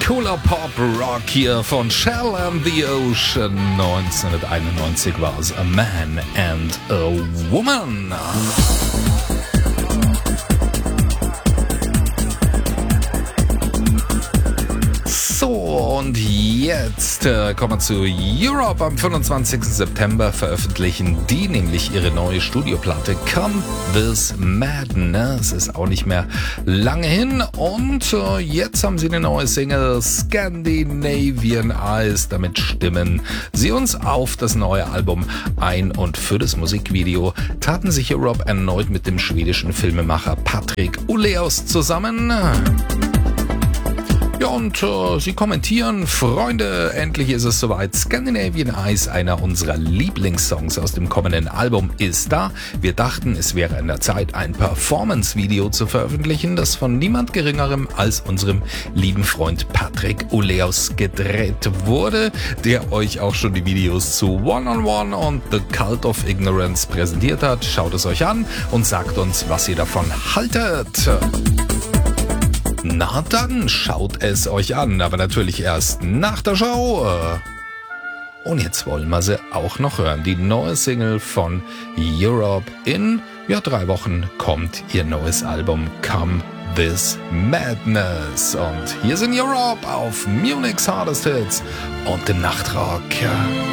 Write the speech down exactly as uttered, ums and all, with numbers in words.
Cooler Pop Rock hier von Shell and the Ocean. neunzehnhunderteinundneunzig war es A Man and a Woman. So, und jetzt äh, kommen wir zu Europe. Am fünfundzwanzigsten September veröffentlichen die nämlich ihre neue Studioplatte Come This Madness. Ist auch nicht mehr lange hin. Und äh, jetzt haben sie eine neue Single, Scandinavian Eyes. Damit stimmen sie uns auf das neue Album ein. Und für das Musikvideo taten sich Europe erneut mit dem schwedischen Filmemacher Patrik Oleus zusammen. Ja, und äh, sie kommentieren: Freunde, endlich ist es soweit. Scandinavian Eyes, einer unserer Lieblingssongs aus dem kommenden Album, ist da. Wir dachten, es wäre an der Zeit, ein Performance-Video zu veröffentlichen, das von niemand Geringerem als unserem lieben Freund Patrik Oleus gedreht wurde, der euch auch schon die Videos zu One-on-One und The Cult of Ignorance präsentiert hat. Schaut es euch an und sagt uns, was ihr davon haltet. Na dann, schaut es euch an, aber natürlich erst nach der Show. Und jetzt wollen wir sie auch noch hören. Die neue Single von Europe. In ja, drei Wochen kommt ihr neues Album Come This Madness. Und hier sind Europe auf Munich's Hardest Hits und dem Nachtrock.